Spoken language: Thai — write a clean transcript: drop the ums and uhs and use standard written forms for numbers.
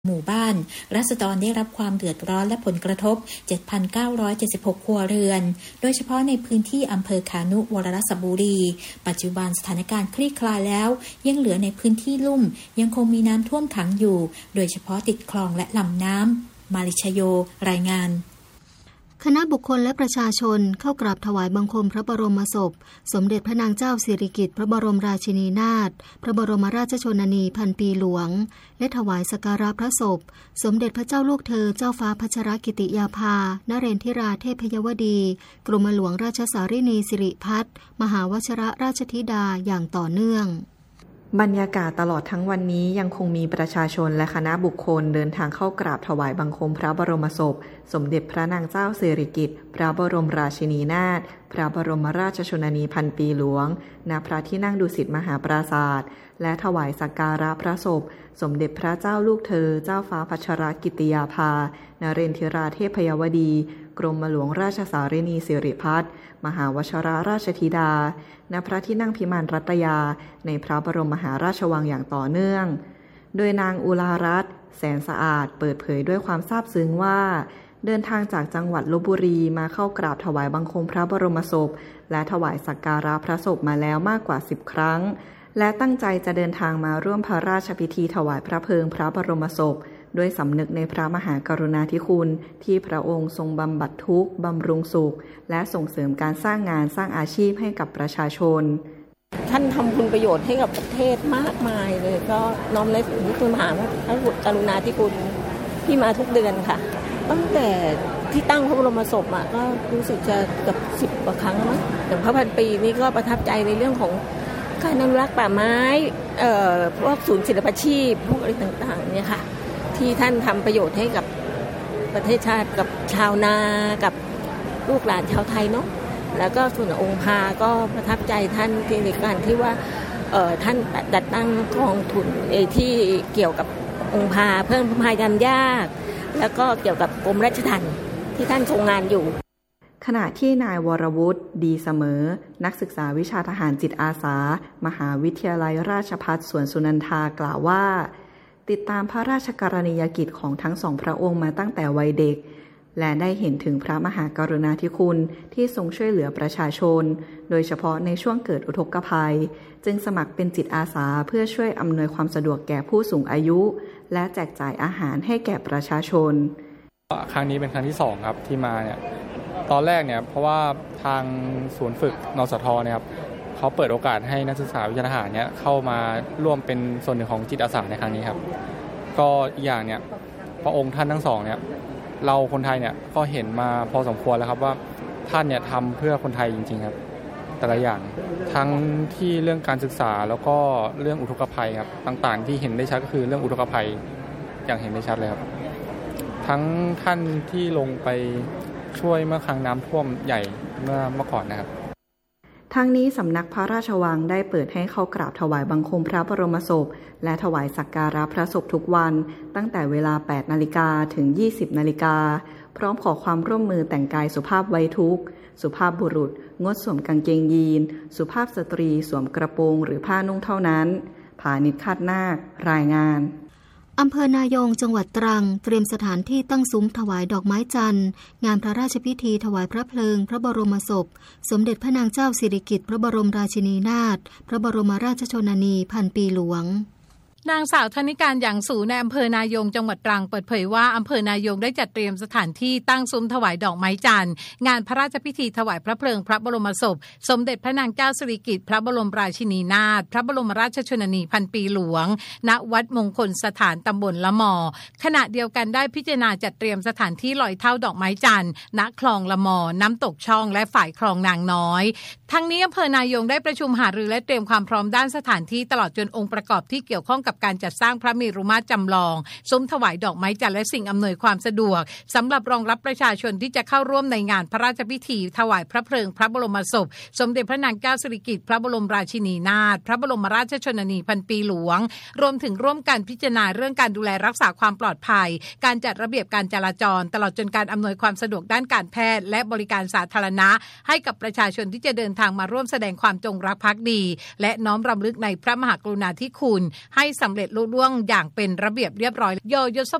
หมู่บ้านราษฎรได้รับความเดือดร้อนและผลกระทบ 7,976 ครัวเรือนโดยเฉพาะในพื้นที่อำเภอขานุวรรษบุรีปัจจุบันสถานการณ์คลี่คลายแล้วยังเหลือในพื้นที่ลุ่มยังคงมีน้ำท่วมขังอยู่โดยเฉพาะติดคลองและลำน้ำมาริชโยรายงานคณะบุคคลและประชาชนเข้ากราบถวายบังคมพระบรมศพสมเด็จพระนางเจ้าสิริกิติ์พระบรมราชินีนาถพระบรมราชชนนีพันปีหลวงและถวายสักการะพระศพสมเด็จพระเจ้าลูกเธอเจ้าฟ้าพัชรกิติยาภานเรนทิราเทพยวดีกรมหลวงราชสารินีสิริพัฒน์มหาวชิรราชธิดาอย่างต่อเนื่องบรรยากาศตลอดทั้งวันนี้ยังคงมีประชาชนและคณะบุคคลเดินทางเข้ากราบถวายบังคมพระบรมศพสมเด็จพระนางเจ้าสิริกิติ์พระบรมราชินีนาถพระบรมราชชนนีพันปีหลวงณพระที่นั่งดุสิตมหาปราสาทและถวายสักการะพระศพสมเด็จพระเจ้าลูกเธอเจ้าฟ้าพัชรกิติยาภานเรนทิราเทพยวดีกรมหลวงราชสารินีสิริพัฒน์มหาวชิรราชธิดาณพระที่นั่งพิมานรัตยาในพระบรมมหาราชวังอย่างต่อเนื่องโดยนางอุลารัตน์แสนสะอาดเปิดเผยด้วยความซาบซึ้งว่าเดินทางจากจังหวัดลพบุรีมาเข้ากราบถวายบังคมพระบรมศพและถวายสักการะพระศพมาแล้วมากกว่า10 ครั้งและตั้งใจจะเดินทางมาร่วมพระราชพิธีถวายพระเพลิงพระบรมศพด้วยสำนึกในพระมหากรุณาธิคุณที่พระองค์ทรงบำบัดทุกข์บำรุงสุขและส่งเสริมการสร้างงานสร้างอาชีพให้กับประชาชนท่านทำคุณประโยชน์ให้กับประเทศมากมายเลยก็น้อมนึกถึงคุณมหากรุณาธิคุณที่มาทุกเดือนค่ะตั้งแต่ที่ตั้งพระบรมศพก็รู้สึกจะกับ10 กว่าครั้งมั้งอย่างพระพันปีนี้ก็ประทับใจในเรื่องของการอนุรักษ์ป่าไม้พวกศูนย์ศิลปาชีพพวกอะไรต่างๆเนี่ยค่ะที่ท่านทำประโยชน์ให้กับประเทศชาติกับชาวนากับลูกหลานชาวไทยเนาะแล้วก็ส่วนองค์พาก็ประทับใจท่านในการที่ว่าท่านจัดตั้งกองทุนที่เกี่ยวกับองค์พาเพิ่มพายามยากแล้วก็เกี่ยวกับกรมราชทัณฑ์ที่ท่านทรงงานอยู่ขณะที่นายวรวุฒิดีเสมอนักศึกษาวิชาทหารจิตอาสามหาวิทยาลัยราชภัฏสวนสุนันทากล่าวว่าติดตามพระราชกรณียกิจของทั้งสองพระองค์มาตั้งแต่วัยเด็กและได้เห็นถึงพระมหากรุณาธิคุณที่ทรงช่วยเหลือประชาชนโดยเฉพาะในช่วงเกิดอุทกภัยจึงสมัครเป็นจิตอาสาเพื่อช่วยอำนวยความสะดวกแก่ผู้สูงอายุและแจกจ่ายอาหารให้แก่ประชาชนครั้งนี้เป็นครั้งที่2ครับที่มาเนี่ยตอนแรกเนี่ยเพราะว่าทางศูนย์ฝึกนสทเนี่ยครับเขาเปิดโอกาสให้นักศึกษาวิชาทหารเนี่ยเข้ามาร่วมเป็นส่วนหนึ่งของจิตอาสาในครั้งนี้ครับก็อีกอย่างเนี่ยพระองค์ท่านทั้งสองเนี่ยเราคนไทยเนี่ยก็เห็นมาพอสมควรแล้วครับว่าท่านเนี่ยทำเพื่อคนไทยจริงๆครับแต่ละอย่างทั้งที่เรื่องการศึกษาแล้วก็เรื่องอุทกภัยครับต่างๆที่เห็นได้ชัดก็คือเรื่องอุทกภัยอย่างเห็นได้ชัดเลยครับทั้งท่านที่ลงไปช่วยเมื่อครั้งน้ำท่วมใหญ่เมื่อก่อนนะครับทั้งนี้สำนักพระราชวังได้เปิดให้เข้ากราบถวายบังคมพระบรมศพและถวายสักการะพระศพทุกวันตั้งแต่เวลา 8 นาฬิกาถึง 20 นาฬิกาพร้อมขอความร่วมมือแต่งกายสุภาพไว้ทุกข์สุภาพบุรุษงดสวมกางเกงยีนสุภาพสตรีสวมกระโปรงหรือผ้านุ่งเท่านั้นผานิช คาดนาครายงานอำเภอนายงจังหวัดตรังเตรียมสถานที่ตั้งซุ้มถวายดอกไม้จันทร์งานพระราชพิธีถวายพระเพลิงพระบรมศพสมเด็จพระนางเจ้าสิริกิติ์พระบรมราชินีนาถพระบรมราชชนนีพันปีหลวงนางสาวธนิการหยางสูในอำเภอนายงจังหวัดตรังเปิดเผยว่าอำเภอนายงได้จัดเตรียมสถานที่ตั้งซุ้มถวายดอกไม้จันทร์งานพระราชพิธีถวายพระเพลิงพระบรมศพสมเด็จพระนางเจ้าสิริกิติ์พระบรมราชินีนาถพระบรมราชชนนีพันปีหลวงณวัดมงคลสถานตำบลละมอขณะเดียวกันได้พิจารณาจัดเตรียมสถานที่ลอยเท่าดอกไม้จันทร์ณคลองละมอน้ำตกช่องและฝ่ายคลองนางน้อยทั้งนี้อำเภอนายงได้ประชุมหารือและเตรียมความพร้อมด้านสถานที่ตลอดจนองค์ประกอบที่เกี่ยวข้องกับการจัดสร้างพระเมรุมาตรจำลองซุ้มถวายดอกไม้จันทร์และสิ่งอำนวยความสะดวกสำหรับรองรับประชาชนที่จะเข้าร่วมในงานพระราชพิธีถวายพระเพลิงพระบรมศพสมเด็จพระนางเจ้าสิริกิติ์พระบรมราชินีนาถพระบรมราชชนนีพันปีหลวงรวมถึงร่วมกันพิจารณาเรื่องการดูแลรักษาความปลอดภัยการจัดระเบียบการจราจรตลอดจนการอำนวยความสะดวกด้านการแพทย์และบริการสาธารณะให้กับประชาชนที่จะเดินทางมาร่วมแสดงความจงรักภักดีและน้อมรำลึกในพระมหากรุณาธิคุณให้สำเร็จลุล่วงอย่างเป็นระเบียบเรียบร้อยโยยศ